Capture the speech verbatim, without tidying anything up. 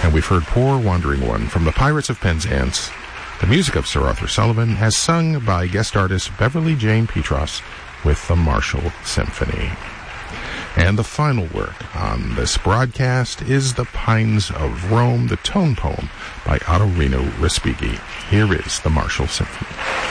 And we've heard Poor Wandering One from the Pirates of Penzance, the music of Sir Arthur Sullivan, as sung by guest artist Beverly Jane Petros with the Marshall Symphony. And the final work on this broadcast is The Pines of Rome, the tone poem by Ottorino Respighi. Here is the Marshall Symphony.